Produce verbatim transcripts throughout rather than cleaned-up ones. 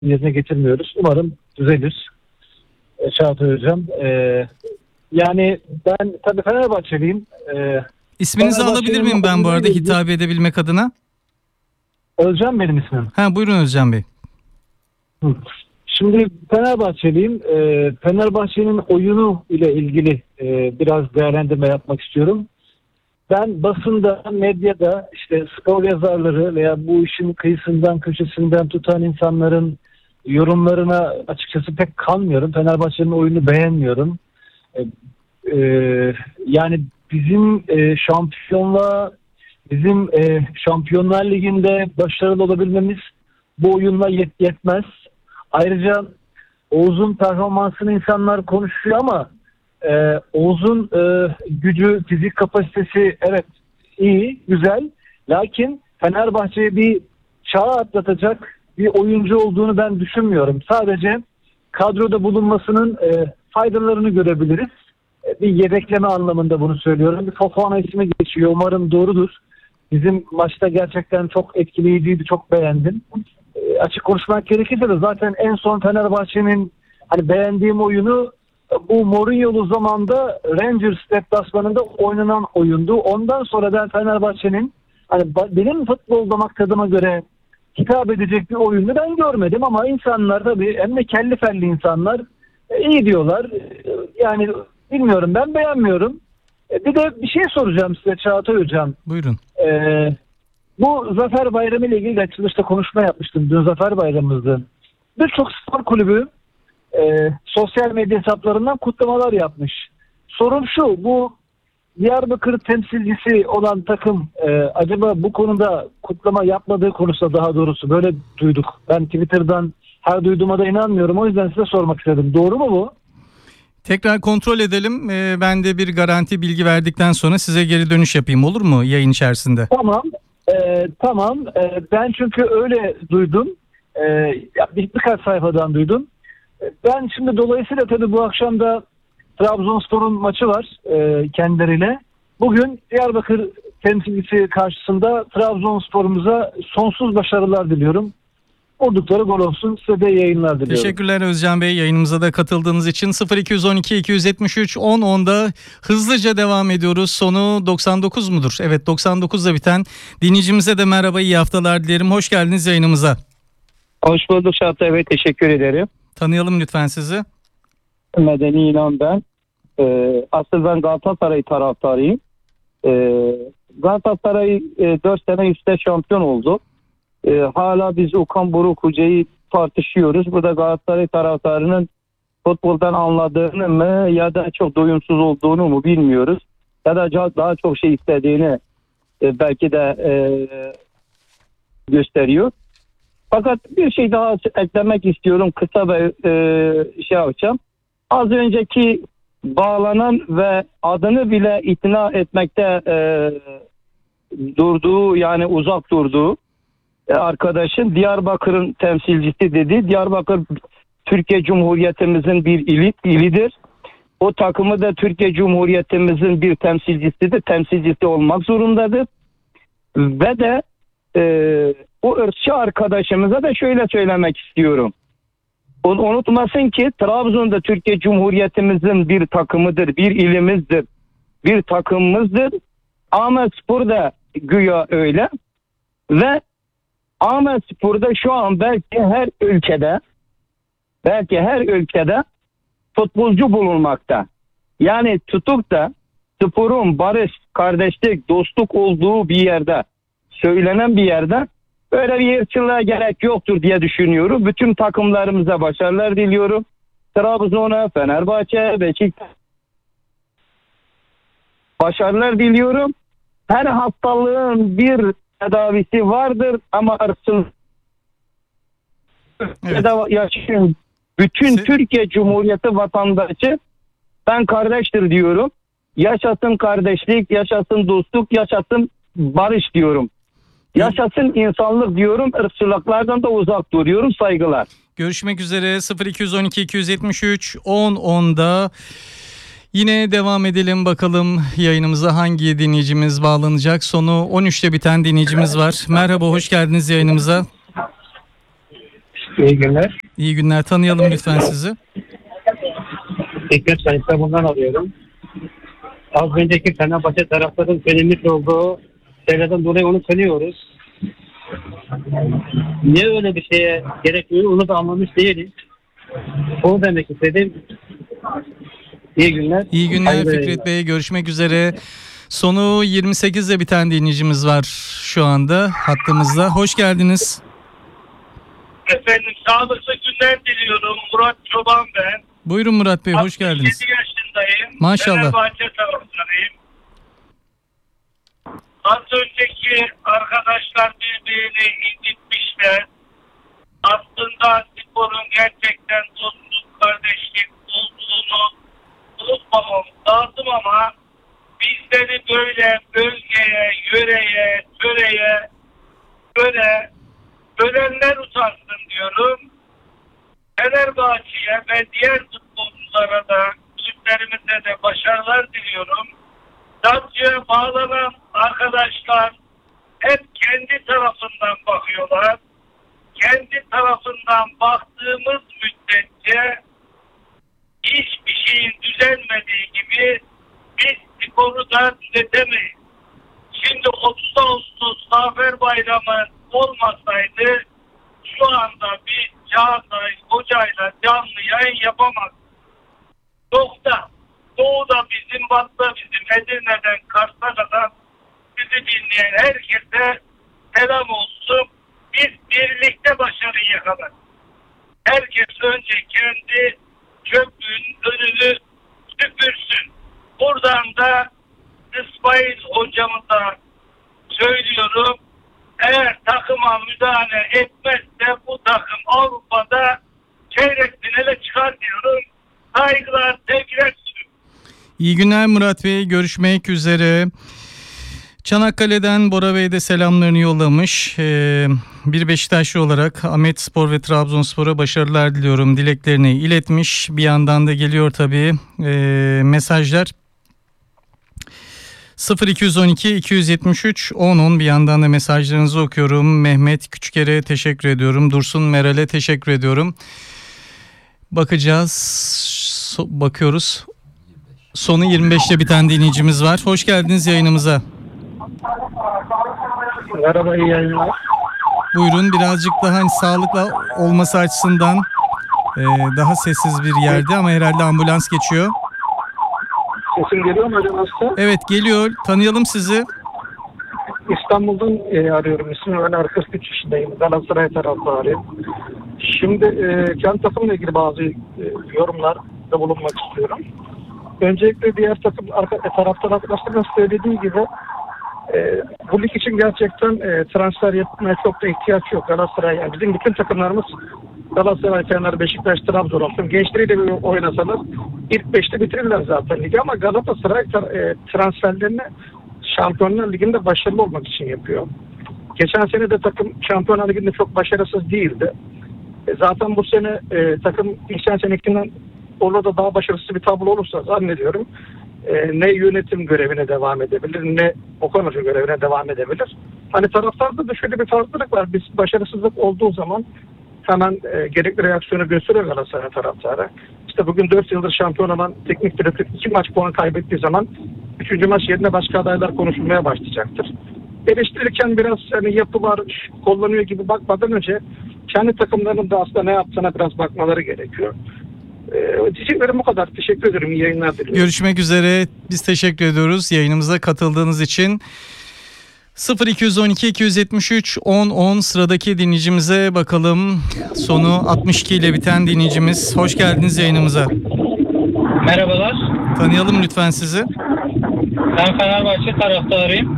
yerine getirmiyoruz. Umarım düzelir. E, Çağatay Hocam. E, yani ben tabii Fenerbahçeliyim. E, İsminizi alabilir miyim ben bu arada hitap edebilmek adına? Özcan benim ismim. Ha, buyurun Özcan Bey. Hı. Şimdi Fenerbahçeliyim. E, Fenerbahçe'nin oyunu ile ilgili e, biraz değerlendirme yapmak istiyorum. Ben basında, medyada işte skor yazarları veya bu işin kıyısından köşesinden tutan insanların yorumlarına açıkçası pek kanmıyorum. Fenerbahçe'nin oyunu beğenmiyorum. E, e, yani bizim e, şampiyonluğa, bizim e, Şampiyonlar Ligi'nde başarılı olabilmemiz bu oyunla yet- yetmez. Ayrıca Oğuz'un performansını insanlar konuşuyor ama e, Oğuz'un e, gücü, fizik kapasitesi evet iyi, güzel. Lakin Fenerbahçe'ye bir çağ atlatacak bir oyuncu olduğunu ben düşünmüyorum. Sadece kadroda bulunmasının e, faydalarını görebiliriz. E, bir yedekleme anlamında bunu söylüyorum. Bir Fofana ismi geçiyor. Umarım doğrudur. Bizim maçta gerçekten çok etkileyiciydi. Çok beğendim. E, açık konuşmak gerekirse de zaten en son Fenerbahçe'nin hani beğendiğim oyunu bu Mourinho'lu zamanda Rangers deplasmanında oynanan oyundu. Ondan sonra ben Fenerbahçe'nin hani benim futbol damak tadıma göre hitap edecek bir oyunu ben görmedim ama insanlar tabii hem de kelli felli insanlar e, iyi diyorlar. E, yani bilmiyorum, ben beğenmiyorum. E, bir de bir şey soracağım size Çağatay Hocam. Buyurun. E, bu Zafer Bayramı ile ilgili açılışta konuşma yapmıştım. Dün Zafer Bayramımızdı. Birçok spor kulübü e, sosyal medya hesaplarından kutlamalar yapmış. Sorum şu, bu Diyarbakır temsilcisi olan takım e, acaba bu konuda kutlama yapmadığı konusunda, daha doğrusu böyle duyduk. Ben Twitter'dan her duyduğuma da inanmıyorum. O yüzden size sormak istedim. Doğru mu bu? Tekrar kontrol edelim. Ee, ben de bir garanti bilgi verdikten sonra size geri dönüş yapayım, olur mu yayın içerisinde? Tamam. E, tamam. E, ben çünkü öyle duydum. E, bir, birkaç sayfadan duydum. E, ben şimdi dolayısıyla tabii bu akşam da Trabzonspor'un maçı var e, kendileriyle. Bugün Diyarbakır temsilcisi karşısında Trabzonspor'umuza sonsuz başarılar diliyorum. Vurdukları gol olsun. Size de yayınlar diliyorum. Teşekkürler Özcan Bey, yayınımıza da katıldığınız için. sıfır iki on iki iki yetmiş üç on onda hızlıca devam ediyoruz. Sonu doksan dokuz mudur? Evet, doksan dokuzla biten dinleyicimize de merhaba, iyi haftalar dilerim. Hoş geldiniz yayınımıza. Hoş bulduk Çağatay Bey, teşekkür ederim. Tanıyalım lütfen sizi. Medeni İnan ben. Ee, asıl ben Galatasaray taraftarıyım. Ee, Galatasaray e, dört sene üstte şampiyon oldu. Ee, hala biz Okan Buruk Hoca'yı tartışıyoruz. Bu da Galatasaray taraftarının futboldan anladığını mı ya da çok doyumsuz olduğunu mu bilmiyoruz. Ya da daha çok şey istediğini e, belki de e, gösteriyor. Fakat bir şey daha eklemek istiyorum. Kısa ve e, şey yapacağım. Az önceki bağlanan ve adını bile itina etmekte e, durduğu, yani uzak durduğu e, arkadaşın Diyarbakır'ın temsilcisi dedi. Diyarbakır Türkiye Cumhuriyetimizin bir ili, ilidir. O takımı da Türkiye Cumhuriyetimizin bir temsilcisidir. Temsilcisi olmak zorundadır. Ve de e, o ırkçı arkadaşımıza da şöyle söylemek istiyorum. Onu unutmasın ki Trabzon'da Türkiye Cumhuriyetimizin bir takımıdır, bir ilimizdir, bir takımımızdır. Ahmetspor'da güya öyle ve Ahmetspor'da şu an belki her ülkede belki her ülkede futbolcu bulunmakta. Yani tutup da sporun barış, kardeşlik, dostluk olduğu bir yerde, söylenen bir yerde böyle bir ırkçılığa gerek yoktur diye düşünüyorum. Bütün takımlarımıza başarılar diliyorum. Trabzon'a, Fenerbahçe, Beşiktaş başarılar diliyorum. Her hastalığın bir tedavisi vardır ama ırkçılık Evet. yaşayan bütün Siz... Türkiye Cumhuriyeti vatandaşı ben kardeştir diyorum. Yaşasın kardeşlik, yaşasın dostluk, yaşasın barış diyorum. Yaşasın insanlık diyorum. Irkçılıklardan da uzak duruyorum. Saygılar. Görüşmek üzere. sıfır iki on iki iki yetmiş üç on onda yine devam edelim bakalım yayınımıza hangi dinleyicimiz bağlanacak. Sonu on üçte biten dinleyicimiz var. Merhaba, hoş geldiniz yayınımıza. İyi günler. İyi günler. Tanıyalım lütfen sizi. Hikmet ben İstanbul'dan alıyorum. Az önceki Fenerbahçe taraftarın söylemiş olduğu şeylerden dolayı onu tanıyoruz. Niye öyle bir şeye gerek duyuyor onu da anlamış değiliz. Onu demek istedim. İyi günler. İyi günler Hayırlı Fikret yayınlar. Bey. Görüşmek üzere. Sonu yirmi sekizle biten dinleyicimiz var şu anda hattımızda. Hoş geldiniz. Efendim sağlıklı günler diliyorum. Murat Çoban ben. Buyurun Murat Bey, hoş geldiniz. altmış yedi yaşındayım. Maşallah. Fenerbahçe taraftarıyım. Az önceki arkadaşlar birbirini incitmişler. Aslında sporun gerçekten dostluk, kardeşlik olduğunu unutmamam lazım ama bizleri böyle bölgeye, yöreye, töreye böyle ölenler utansın diyorum. Fenerbahçe'ye ve diğer futbolculara da kulüplerimize de başarılar diliyorum. Radyoya bağlanan arkadaşlar hep kendi tarafından bakıyorlar. Kendi tarafından baktığımız müddetçe hiçbir şeyin düzelmediği gibi biz sporu da düzeltemeyiz. Şimdi otuz Ağustos Zafer Bayramı olmasaydı şu anda bir Çağatay Hoca'yla canlı yayın yapamaz. Nokta. Doğuda bizim, batıda bizim, Edirne'den Kars'a kadar bizi dinleyen herkese selam olsun. Biz birlikte başarıyı yakalarız. Herkes önce kendi çöplüğün önünü süpürsün. Buradan da İsmail hocamıza söylüyorum. Eğer takıma müdahale etmezse bu takım Avrupa'da çeyrek finale çıkar diyorum. Saygılar, sevgiler sunuyorum. İyi günler Murat Bey, görüşmek üzere. Çanakkale'den Bora Bey de selamlarını yollamış. Ee, bir Beşiktaşlı olarak Ahmetspor ve Trabzonspor'a başarılar diliyorum dileklerini iletmiş. Bir yandan da geliyor tabii e, mesajlar. sıfır iki on iki iki yetmiş üç on on bir yandan da mesajlarınızı okuyorum. Mehmet Küçüker'e teşekkür ediyorum. Dursun Meral'e teşekkür ediyorum. Bakacağız. So- bakıyoruz. Sonu yirmi beşte biten dinleyicimiz var. Hoş geldiniz yayınımıza. Merhaba, iyi yayınlar. Buyurun, birazcık daha hani sağlıklı olması açısından e, daha sessiz bir yerde ama herhalde ambulans geçiyor. Sesim geliyor mu hocam hasta? Evet, geliyor. Tanıyalım sizi. İstanbul'dan e, arıyorum. İsmim Öner, kırk üç yaşındayım. Galatasaray taraftarıyım. Şimdi e, kendi takımla ilgili bazı e, yorumlarda bulunmak istiyorum. Öncelikle diğer takım arka, e, taraftar arkadaşlarımın söylediği gibi e, bu lig için gerçekten e, transfer yapmaya çok da ihtiyaç yok. Galatasaray, yani bizim bütün takımlarımız Galatasaray, Fener, Beşiktaş, Trabzon olsun. Gençleriyle bir oynasalar ilk beşte bitirirler zaten ligi ama Galatasaray e, transferlerini Şampiyonlar Ligi'nde başarılı olmak için yapıyor. Geçen sene de takım Şampiyonlar Ligi'nde çok başarısız değildi. E, zaten bu sene e, takım geçen senekinden orada daha başarısız bir tablo olursa zannediyorum e, ne yönetim görevine devam edebilir ne Okan Hoca görevine devam edebilir. Hani taraftarda da şöyle bir farklılık var. Biz başarısızlık olduğu zaman hemen e, gerekli reaksiyonu gösteriyor Galatasaray taraftarı. İşte bugün dört yıldır şampiyon olan teknik direktör iki maç puan kaybettiği zaman üçüncü maç yerine başka adaylar konuşulmaya başlayacaktır. Eleştirirken biraz hani yapılar kullanıyor gibi bakmadan önce kendi takımlarının da aslında ne yaptığına biraz bakmaları gerekiyor. Ee, diyeceklerim bu kadar. Teşekkür ederim. İyi yayınlar diliyorum. Görüşmek üzere. Biz teşekkür ediyoruz yayınımıza katıldığınız için. sıfır iki on iki iki yetmiş üç on on sıradaki dinleyicimize bakalım. Sonu altmış iki ile biten dinleyicimiz. Hoş geldiniz yayınımıza. Merhabalar. Tanıyalım lütfen sizi. Ben Fenerbahçe taraftarıyım.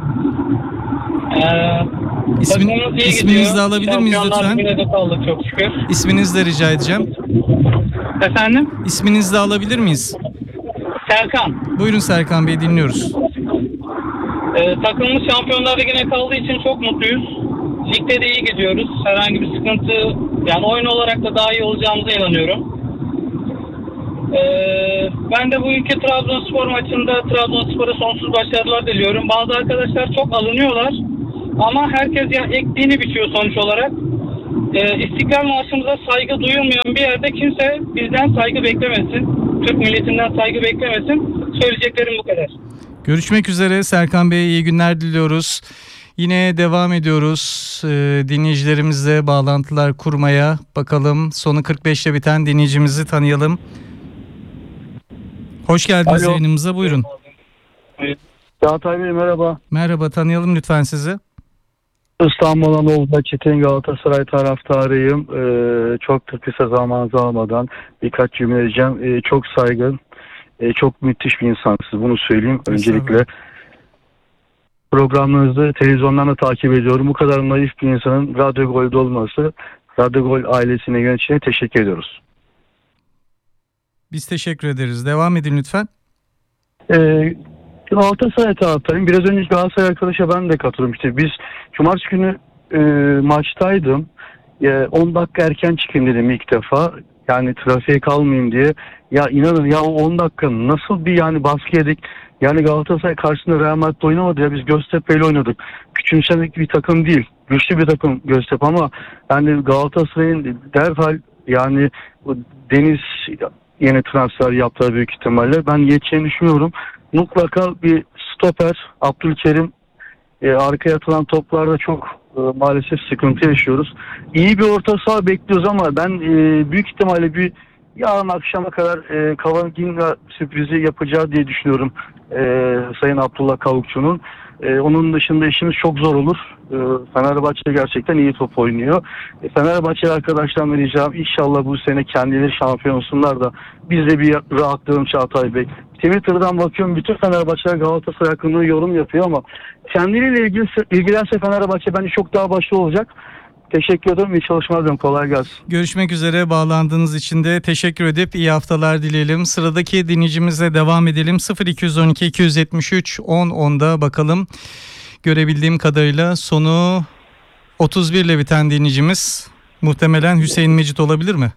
Ee, İsmin, takımımız iyi isminizi gidiyor. de alabilir miyiz Şampiyonlar lütfen? Ligi'ne de kaldık çok şükür. İsminizi de rica edeceğim. Efendim? İsminizi de alabilir miyiz? Serkan. Buyurun Serkan Bey, dinliyoruz. Ee, takımımız Şampiyonlar Ligi'ne kaldığı için çok mutluyuz. Ligde de iyi gidiyoruz. Herhangi bir sıkıntı, yani oyun olarak da daha iyi olacağımıza inanıyorum. Ee, ben de bugünkü Trabzonspor maçında Trabzonspor'a sonsuz başarılar diliyorum. Bazı arkadaşlar çok alınıyorlar ama herkes ya ektiğini biçiyor sonuç olarak. e, İstiklal Marşımıza saygı duyulmayan bir yerde kimse bizden saygı beklemesin. Türk milletinden saygı beklemesin. Söyleyeceklerim bu kadar. Görüşmek üzere Serkan Bey, iyi günler diliyoruz. Yine devam ediyoruz ee, dinleyicilerimizle bağlantılar kurmaya. Bakalım sonu kırk beşte biten dinleyicimizi tanıyalım. Hoş geldiniz Alo. yayınımıza, buyurun. Çağatay Bey merhaba. Merhaba, tanıyalım lütfen sizi. İstanbul Anadolu'da Çetin Galatasaray taraftarıyım. Ee, çok da kısa zamanınızı almadan birkaç cümle edeceğim. Ee, çok saygın, e, çok müthiş bir insansınız. Bunu söyleyeyim öncelikle. Programlarınızı televizyondan da takip ediyorum. Bu kadar naif bir insanın Radyo Gol'de olması, Radyo Gol ailesine, yöneticine teşekkür ediyoruz. Biz teşekkür ederiz. Devam edin lütfen. Ee, Galatasaray taraftarıyım. Biraz önce Galatasaray arkadaşa ben de katılıyorum. İşte biz cumartesi günü e, maçtaydım. E, on dakika erken çıkayım dedim ilk defa. Yani trafiğe kalmayayım diye. Ya inanın ya o on dakika nasıl bir yani baskı yedik. Yani Galatasaray karşısında Real Madrid oynamadı ya, biz Göztepe ile oynadık. Küçümsemek bir takım değil. Güçlü bir takım Göztepe ama yani Galatasaray'ın derhal yani bu Deniz yeni transfer yaptığı büyük ihtimalle. Ben yeteceğini düşünüyorum. Mutlaka bir stoper, Abdülkerim, e, arkaya atılan toplarda çok e, maalesef sıkıntı yaşıyoruz. İyi bir orta saha bekliyoruz ama ben e, büyük ihtimalle bir yarın akşama kadar e, Kavaginga sürprizi yapacağı diye düşünüyorum e, Sayın Abdullah Kavukçu'nun. E, onun dışında işimiz çok zor olur. E, Fenerbahçe gerçekten iyi top oynuyor. E, Fenerbahçe arkadaşlarımla ricam inşallah bu sene kendileri şampiyon olsunlar da biz de bir rahatlayalım Çağatay Bey. Twitter'dan bakıyorum bütün Fenerbahçeler Galatasaray hakkında yorum yapıyor ama kendileriyle ilgili, ilgilense Fenerbahçe bence çok daha başlı olacak. Teşekkür ederim. İyi çalışmalar diliyorum. Kolay gelsin. Görüşmek üzere. Bağlandığınız için de teşekkür edip iyi haftalar dileyelim. Sıradaki dinleyicimizle devam edelim. sıfır iki on iki iki yetmiş üç on onda bakalım. Görebildiğim kadarıyla sonu otuz bir ile biten dinleyicimiz muhtemelen Hüseyin Mecit olabilir mi?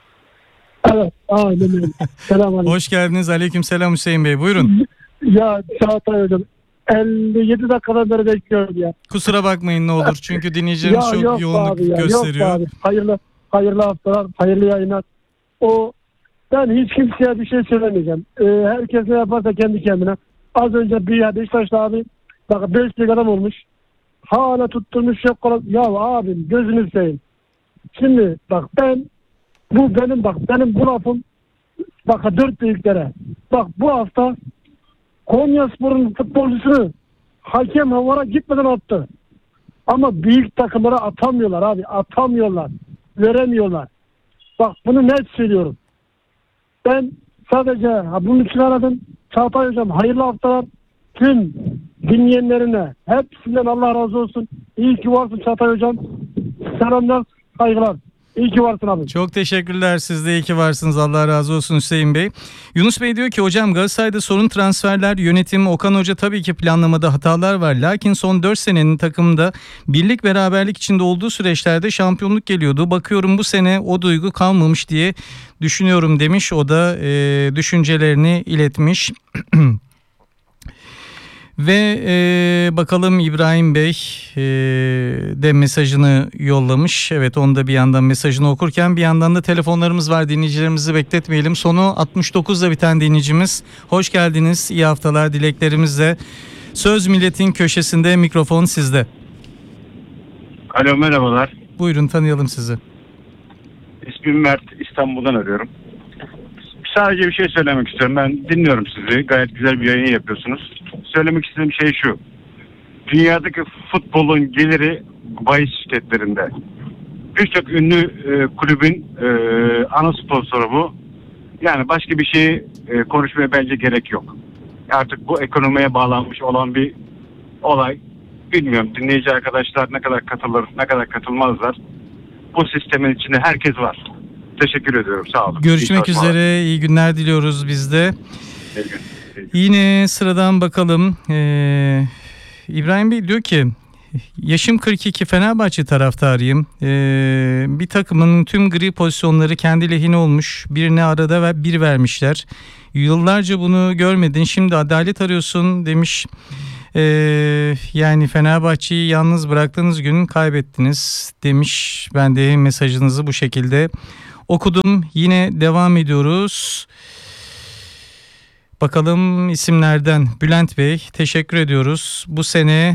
Evet, aynen öyle. Selamünaleyküm. Hoş geldiniz. Aleykümselam Hüseyin Bey. Buyurun. Ya Çağatay hocam, elli yedi dakikadan beri bekliyorum ya. Kusura bakmayın ne olur. Çünkü dinleyicilerimiz Ya çok yok yoğunluk abi ya, gösteriyor. Yok abi. Hayırlı, hayırlı haftalar, hayırlı yayınlar. O ben hiç kimseye bir şey söylemeyeceğim. Ee, herkes ne yaparsa kendi kendine. Az önce bir Beşiktaşlı abi bak beş bir adam olmuş. Hala tutturmuş yok. Ya abim gözünü seveyim. Şimdi bak ben bu benim bak benim bu lafım bak dört büyüklere. Bak bu hafta Konyaspor'un futbolcusunu hakem havara gitmeden attı. Ama büyük takımlara atamıyorlar abi. Atamıyorlar. Veremiyorlar. Bak bunu net söylüyorum. Ben sadece ha, bunun için aradım. Çağatay hocam hayırlı haftalar. Tüm dinleyenlerine hepsinden Allah razı olsun. İyi ki varsın Çağatay hocam. Selamlar, saygılar. İyi ki varsın abi. Çok teşekkürler. Siz de iyi ki varsınız. Allah razı olsun Hüseyin Bey. Yunus Bey diyor ki hocam Galatasaray'da sorun transferler, yönetim, Okan Hoca tabii ki planlamada hatalar var. Lakin son dört senenin takımda birlik beraberlik içinde olduğu süreçlerde şampiyonluk geliyordu. Bakıyorum bu sene o duygu kalmamış diye düşünüyorum demiş. O da e, düşüncelerini iletmiş. Ve e, bakalım İbrahim Bey e, de mesajını yollamış. Evet, onu da bir yandan mesajını okurken bir yandan da telefonlarımız var. Dinleyicilerimizi bekletmeyelim. Sonu altmış dokuzda biten dinleyicimiz. Hoş geldiniz. İyi haftalar dileklerimizle. Söz Milletin köşesinde, mikrofon sizde. Alo, merhabalar. Buyurun, tanıyalım sizi. İsmim Mert, İstanbul'dan arıyorum. Sadece bir şey söylemek istiyorum. Ben dinliyorum sizi. Gayet güzel bir yayın yapıyorsunuz. Söylemek istediğim şey şu. Dünyadaki futbolun geliri bahis şirketlerinde. Birçok ünlü e, kulübün e, ana sponsoru bu. Yani başka bir şeyi e, konuşmaya bence gerek yok. Artık bu ekonomiye bağlanmış olan bir olay. Bilmiyorum dinleyici arkadaşlar ne kadar katılır, ne kadar katılmazlar. Bu sistemin içinde herkes var. Teşekkür ediyorum. Sağ olun. Görüşmek iyi üzere. İyi günler diliyoruz biz de. İyi gün. Yine sıradan bakalım. Ee, İbrahim Bey diyor ki yaşım kırk iki, Fenerbahçe taraftarıyım. Ee, bir takımın tüm gri pozisyonları kendi lehine olmuş. Birine arada ve bir vermişler. Yıllarca bunu görmedin. Şimdi adalet arıyorsun demiş. Ee, yani Fenerbahçe'yi yalnız bıraktığınız gün kaybettiniz demiş. Ben de mesajınızı bu şekilde okudum. Yine devam ediyoruz. Bakalım isimlerden. Bülent Bey, teşekkür ediyoruz. Bu sene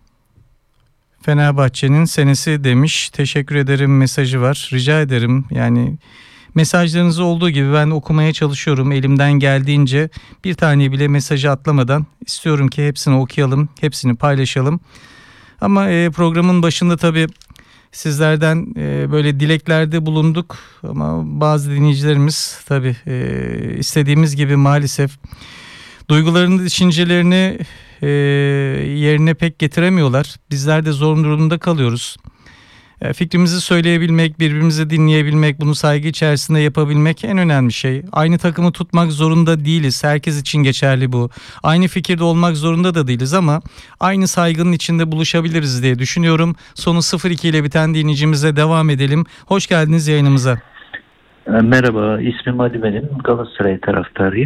Fenerbahçe'nin senesi demiş. Teşekkür ederim mesajı var. Rica ederim. Yani mesajlarınızı olduğu gibi ben okumaya çalışıyorum. Elimden geldiğince bir tane bile mesajı atlamadan istiyorum ki hepsini okuyalım, hepsini paylaşalım. Ama e, programın başında tabii sizlerden e, böyle dileklerde bulunduk. Ama bazı dinleyicilerimiz tabii e, istediğimiz gibi maalesef duygularını, düşüncelerini e, yerine pek getiremiyorlar. Bizler de zor durumda kalıyoruz. E, fikrimizi söyleyebilmek, birbirimizi dinleyebilmek, bunu saygı içerisinde yapabilmek en önemli şey. Aynı takımı tutmak zorunda değiliz. Herkes için geçerli bu. Aynı fikirde olmak zorunda da değiliz ama aynı saygının içinde buluşabiliriz diye düşünüyorum. Sonu sıfır iki ile biten dinleyicimize devam edelim. Hoş geldiniz yayınımıza. Merhaba, ismim Ali benim. Galatasaray taraftarıyım.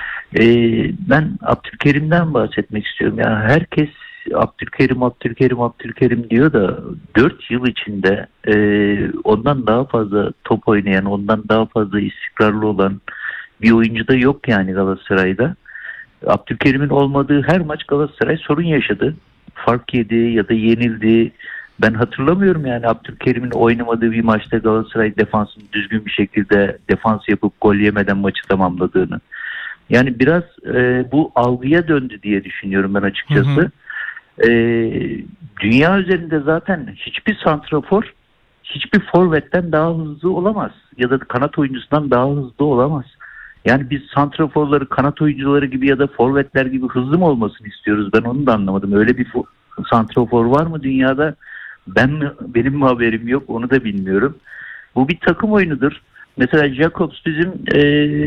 Ee, ben Abdülkerim'den bahsetmek istiyorum. Yani herkes Abdülkerim, Abdülkerim, Abdülkerim diyor da dört yıl içinde e, ondan daha fazla top oynayan, ondan daha fazla istikrarlı olan bir oyuncu da yok yani Galatasaray'da. Abdülkerim'in olmadığı her maç Galatasaray sorun yaşadı. Fark yedi ya da yenildi. Ben hatırlamıyorum yani Abdülkerim'in oynamadığı bir maçta Galatasaray defansını düzgün bir şekilde defans yapıp gol yemeden maçı tamamladığını. Yani biraz e, bu algıya döndü diye düşünüyorum ben açıkçası. Hı hı. E, dünya üzerinde zaten hiçbir santrafor hiçbir forvetten daha hızlı olamaz. Ya da kanat oyuncusundan daha hızlı olamaz. Yani biz santraforları kanat oyuncuları gibi ya da forvetler gibi hızlı mı olmasını istiyoruz? Ben onu da anlamadım. Öyle bir santrafor var mı dünyada? Ben mi, benim mi haberim yok onu da bilmiyorum. Bu bir takım oyunudur. Mesela Jacobs bizim e,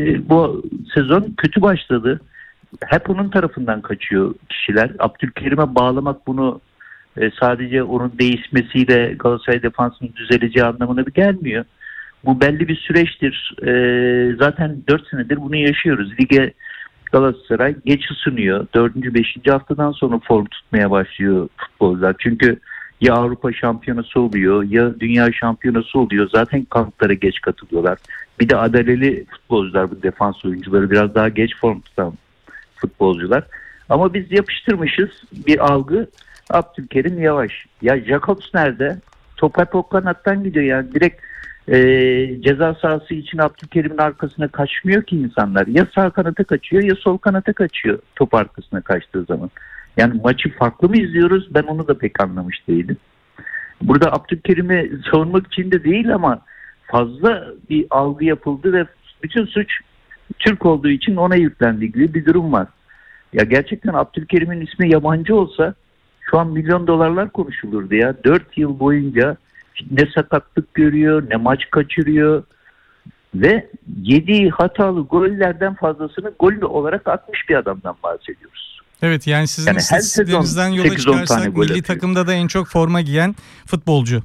bu sezon kötü başladı. Hep onun tarafından kaçıyor kişiler. Abdülkerim'e bağlamak bunu e, sadece onun değişmesiyle Galatasaray defansının düzeleceği anlamına bir gelmiyor. Bu belli bir süreçtir. E, zaten dört senedir bunu yaşıyoruz. Lige Galatasaray geç ısınıyor. dördüncü beşinci haftadan sonra form tutmaya başlıyor futbolcular. Çünkü ya Avrupa şampiyonası oluyor ya dünya şampiyonası oluyor. Zaten kamplara geç katılıyorlar. Bir de adaleli futbolcular, bu defans oyuncuları biraz daha geç form tutan futbolcular. Ama biz yapıştırmışız bir algı. Abdülkerim yavaş. Ya Jacobs nerede? Top hep o kanattan gidiyor yani. Direkt e, ceza sahası için Abdülkerim'in arkasına kaçmıyor ki insanlar. Ya sağ kanata kaçıyor ya sol kanata kaçıyor top arkasına kaçtığı zaman. Yani maçı farklı mı izliyoruz? Ben onu da pek anlamış değilim. Burada Abdülkerim'i savunmak için de değil ama fazla bir algı yapıldı ve bütün suç Türk olduğu için ona yüklendiği gibi bir durum var. Ya gerçekten Abdülkerim'in ismi yabancı olsa şu an milyon dolarlar konuşulurdu ya. Dört yıl boyunca ne sakatlık görüyor, ne maç kaçırıyor ve yediği hatalı gollerden fazlasını gol olarak atmış bir adamdan bahsediyoruz. Evet yani sizin yani istatistiklerinizden yola çıkarsak milli takımda da en çok forma giyen futbolcu.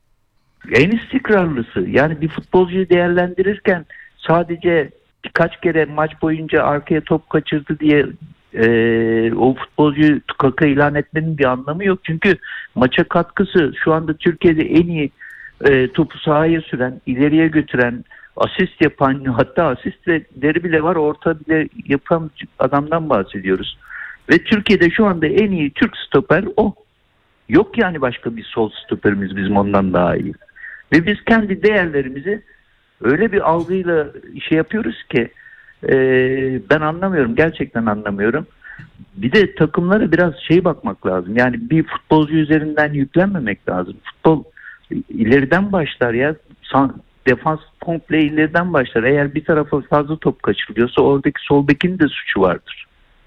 En istikrarlısı. Yani bir futbolcuyu değerlendirirken sadece birkaç kere maç boyunca arkaya top kaçırdı diye e, o futbolcuyu tukaka ilan etmenin bir anlamı yok. Çünkü maça katkısı şu anda Türkiye'de en iyi e, topu sahaya süren, ileriye götüren, asist yapan, hatta asistleri bile var, orta bile yapan adamdan bahsediyoruz. Ve Türkiye'de şu anda en iyi Türk stoper o. Yok yani başka bir sol stoperimiz bizim ondan daha iyi. Ve biz kendi değerlerimizi öyle bir algıyla şey yapıyoruz ki e, ben anlamıyorum. Gerçekten anlamıyorum. Bir de takımlara biraz şey bakmak lazım. Yani bir futbolcu üzerinden yüklenmemek lazım. Futbol ileriden başlar ya. Defans komple ileriden başlar. Eğer bir tarafa fazla top kaçırılıyorsa oradaki sol bekin de suçu vardır.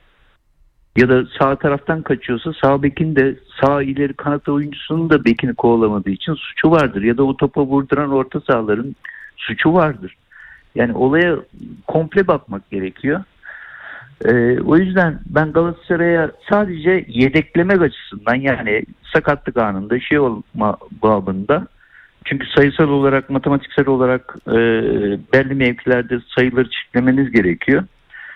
Ya da sağ taraftan kaçıyorsa sağ bekin de sağ ileri kanat oyuncusunun da bekini kovalamadığı için suçu vardır. Ya da o topa vurduran orta sahaların suçu vardır. Yani olaya komple bakmak gerekiyor. Ee, o yüzden ben Galatasaray'a sadece yedeklemek açısından yani sakatlık anında şey olma babında, çünkü sayısal olarak, matematiksel olarak e, belli mevkilerde sayıları çiftlemeniz gerekiyor.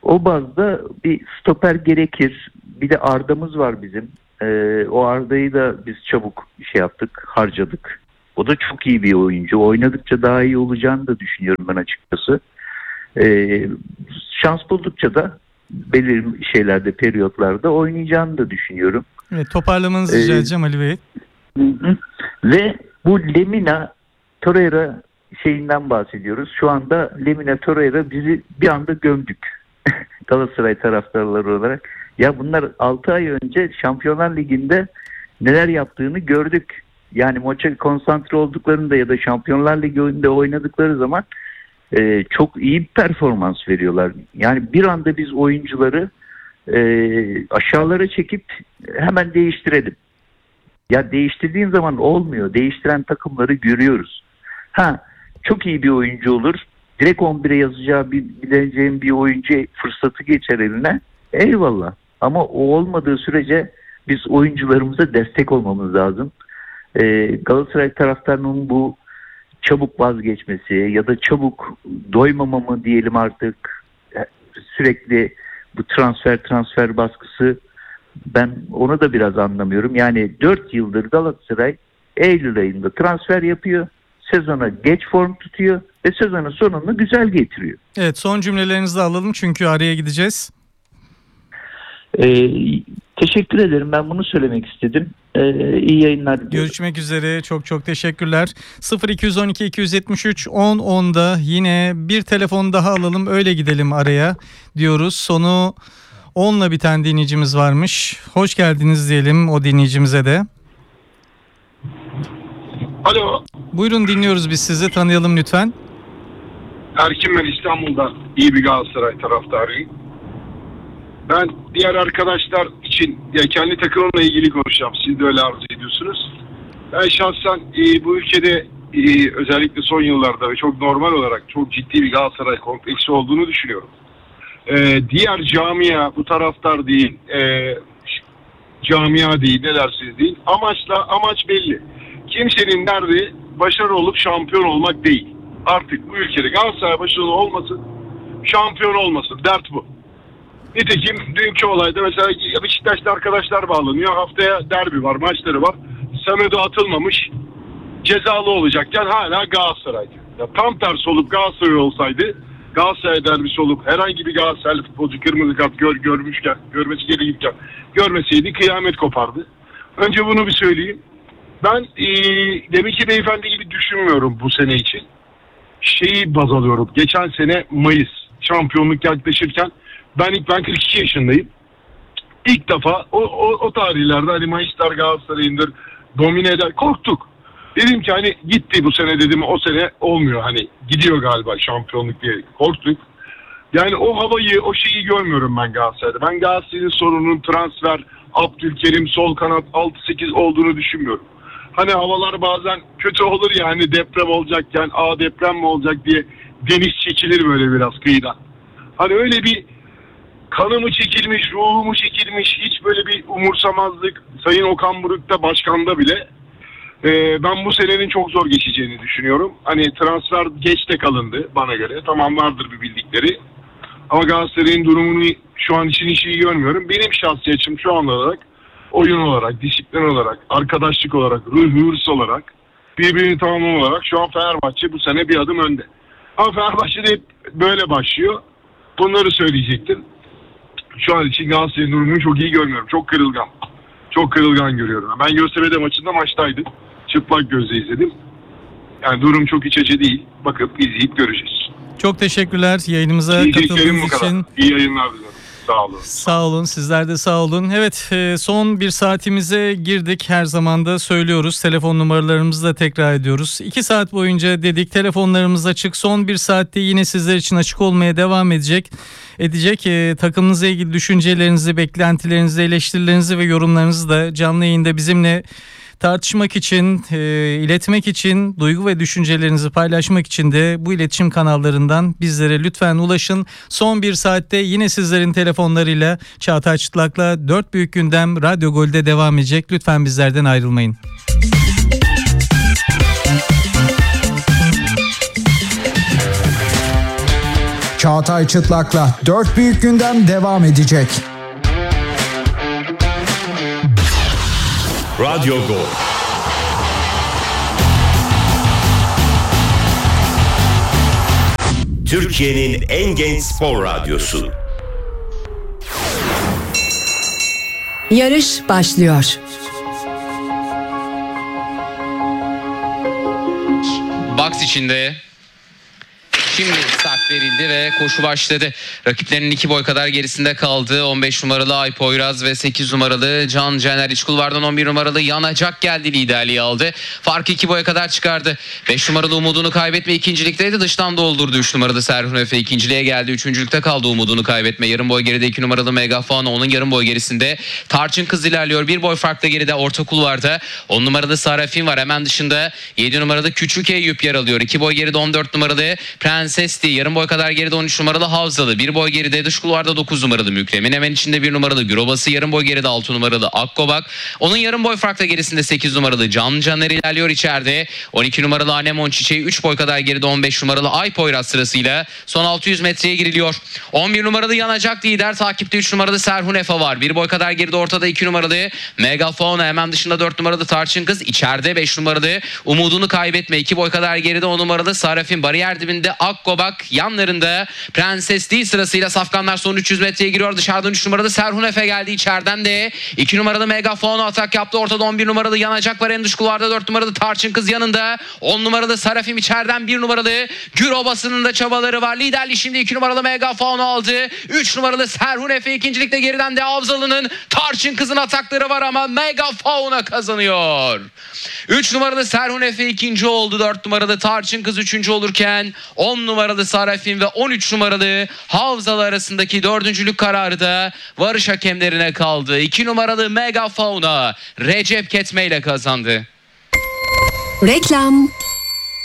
O bazda bir stoper gerekir. Bir de Arda'mız var bizim. Ee, o Arda'yı da biz çabuk şey yaptık, harcadık. O da çok iyi bir oyuncu. Oynadıkça daha iyi olacağını da düşünüyorum ben açıkçası. Ee, şans buldukça da belirli şeylerde, periyotlarda oynayacağını da düşünüyorum. Evet, toparlamanızı rica edeceğim Ali Bey. Hı hı. Ve bu Lemina Torreira şeyinden bahsediyoruz. Şu anda Lemina Torreira bizi bir anda gömdük. Galatasaray taraftarları olarak. Ya bunlar altı ay önce Şampiyonlar Ligi'nde neler yaptığını gördük. Yani maça konsantre olduklarında ya da Şampiyonlar Ligi'nde oynadıkları zaman e, çok iyi bir performans veriyorlar. Yani bir anda biz oyuncuları e, aşağılara çekip hemen değiştirelim. Ya değiştirdiğin zaman olmuyor. Değiştiren takımları görüyoruz. Ha, çok iyi bir oyuncu olur. Direkt on bire yazacağı bir, bileceğim bir oyuncu fırsatı geçer eline. Eyvallah. Ama o olmadığı sürece biz oyuncularımıza destek olmamız lazım. Ee, Galatasaray taraftarının bu çabuk vazgeçmesi ya da çabuk doymama mı diyelim artık, sürekli bu transfer transfer baskısı, ben onu da biraz anlamıyorum. Yani dört yıldır Galatasaray Eylül ayında transfer yapıyor. Sezona geç form tutuyor ve sezonun sonunu güzel getiriyor. Evet, son cümlelerinizi de alalım çünkü araya gideceğiz. Ee, teşekkür ederim. Ben bunu söylemek istedim. Ee, iyi yayınlar diliyorum. Görüşmek üzere. Çok çok teşekkürler. sıfır iki on iki iki yetmiş üç on onda yine bir telefon daha alalım. Öyle gidelim araya diyoruz. Sonu onla biten dinleyicimiz varmış. Hoş geldiniz diyelim o dinleyicimize de. Alo. Buyurun, dinliyoruz biz sizi. Tanıyalım lütfen. Erkin, ben İstanbul'da iyi bir Galatasaray taraftarıyım. Ben diğer arkadaşlar için ya kendi takımımla ilgili konuşacağım. Siz de öyle arzu ediyorsunuz. Ben şahsen e, bu ülkede e, özellikle son yıllarda ve çok normal olarak çok ciddi bir Galatasaray kompleksi olduğunu düşünüyorum. E, diğer camia bu taraftar değil, e, camia değil, ne dersiniz değil. Amaçla amaç belli. Kimsenin derdi başarılı olup şampiyon olmak değil. Artık bu ülkede Galatasaray başarılı olmasın, şampiyon olmasın. Dert bu. Nitekim dünkü olayda mesela Beşiktaş'ta arkadaşlar bağlanıyor. Haftaya derbi var, maçları var. Semedo atılmamış, cezalı olacakken hala Galatasaray. Ya tam tersi olup Galatasaray olsaydı, Galatasaray derbisi olup herhangi bir Galatasaray futbolcu kırmızı kart gör, görmüşken, görmesi gerekirken görmeseydi kıyamet kopardı. Önce bunu bir söyleyeyim. Ben ee, demek ki beyefendi gibi düşünmüyorum bu sene için. Şeyi baz alıyorum. Geçen sene Mayıs şampiyonluk yaklaşırken ben ilk ben kırk iki yaşındayım. İlk defa o, o, o tarihlerde hani Mayıslar Galatasaray'ındır domine eder. Korktuk. Dedim ki hani gitti bu sene, dedim o sene olmuyor, hani gidiyor galiba şampiyonluk diye korktuk. Yani o havayı, o şeyi görmüyorum ben Galatasaray'da. Ben Galatasaray'ın sorunun transfer, Abdülkerim, sol kanat altı sekiz olduğunu düşünmüyorum. Hani havalar bazen kötü olur ya, hani deprem olacakken aa deprem mi olacak diye deniz çekilir böyle biraz kıyıdan. Hani öyle bir kanımı çekilmiş, ruhumu çekilmiş, hiç böyle bir umursamazlık Sayın Okan Buruk'ta, başkanda bile. Ee, ben bu senenin çok zor geçeceğini düşünüyorum. Hani transfer geç de kalındı bana göre. Tamam, vardır bir bildikleri. Ama Galatasaray'ın durumunu şu an için hiç iyi görmüyorum. Benim şahsi açım şu an olarak, oyun olarak, disiplin olarak, arkadaşlık olarak, ruh hırs olarak, birbirini tamamlama olarak şu an Fenerbahçe bu sene bir adım önde. Ama Fenerbahçe'de hep böyle başlıyor. Bunları söyleyecektim. Şu an için Galatasaray'ın durumunu çok iyi görmüyorum. Çok kırılgan. Çok kırılgan görüyorum. Ben Göztepe maçında maçtaydım. Çıplak gözle izledim. Yani durum çok iç açıcı değil. Bakıp izleyip göreceğiz. Çok teşekkürler yayınımıza katıldığınız için. İyi yayınlar dilerim. Sağ olun. Sağ olun. Sizler de sağ olun. Evet, son bir saatimize girdik. Her zaman da söylüyoruz. Telefon numaralarımızı da tekrar ediyoruz. İki saat boyunca dedik telefonlarımız açık. Son bir saatte yine sizler için açık olmaya devam edecek. Edecek. E, takımınızla ilgili düşüncelerinizi, beklentilerinizi, eleştirilerinizi ve yorumlarınızı da canlı yayında bizimle tartışmak için, e, iletmek için, duygu ve düşüncelerinizi paylaşmak için de bu iletişim kanallarından bizlere lütfen ulaşın. Son bir saatte yine sizlerin telefonlarıyla Çağatay Çıtlak'la Dört Büyük Gündem Radyo Gol'de devam edecek. Lütfen bizlerden ayrılmayın. Çağatay Çıtlak'la dört büyük gündem devam edecek. Radyo Gol. Türkiye'nin en genç spor radyosu. Yarış başlıyor. Box içinde. Şimdi start verildi ve koşu başladı. Rakiplerinin iki boy kadar gerisinde kaldı. on beş numaralı Ay Poyraz ve sekiz numaralı Can Caner. İç kulvardan on bir numaralı Yanacak geldi, liderliği aldı. Farkı iki boya kadar çıkardı. beş numaralı umudunu kaybetme ikincilikteydi. Dıştan doldurdu. üç numaralı Serhun Efe ikinciliğe geldi. Üçüncülükte kaldı umudunu kaybetme. Yarım boy geride iki numaralı Megafon. Onun yarım boy gerisinde Tarçın Kız ilerliyor. Bir boy farklı geride orta kulvarda. on numaralı Sarafin var. Hemen dışında yedi numaralı Küçük Eyüp yer alıyor. iki boy geride on dört numaralı Prens Sesti, yarım boy kadar geride on üç numaralı Havzalı, bir boy geride dış kulvarda dokuz numaralı Mükremin, hemen içinde bir numaralı Gürobası, yarım boy geride altı numaralı Akkobak, onun yarım boy farkla gerisinde sekiz numaralı Can Caner ilerliyor içeride. on iki numaralı Anemon Çiçeği, üç boy kadar geride on beş numaralı Ay Poyraz sırasıyla son altı yüz metreye giriliyor. on bir numaralı Yanacak lider, takipte üç numaralı Serhun Efe var. bir boy kadar geride ortada iki numaralı Megafon, hemen dışında dört numaralı Tarçın Kız, içeride beş numaralı Umudunu Kaybetme, iki boy kadar geride on numaralı Sarafin, bariyer dibinde Akkobak, yanlarında Prenses değil sırasıyla safkanlar son üç yüz metreye giriyor. Dışarıdan üç numaralı Serhun Efe geldi, içeriden de iki numaralı Megafon atak yaptı. Ortada on bir numaralı Yanacak var, en dış kulvarda dört numaralı Tarçın Kız yanında, on numaralı Sarafim içeriden, bir numaralı Gürobası'nın da çabaları var. Liderliği şimdi iki numaralı Megafon aldı. üç numaralı Serhun Efe ikincilikte, geriden de Avzalı'nın Tarçın Kız'ın atakları var ama Megafon'a kazanıyor. üç numaralı Serhun Efe ikinci oldu. dört numaralı Tarçın Kız üçüncü olurken on numaralı Sarafin ve on üç numaralı Havzalı arasındaki dördüncülük kararı da varış hakemlerine kaldı. iki numaralı Megafon'a Recep Ketme ile kazandı. Reklam.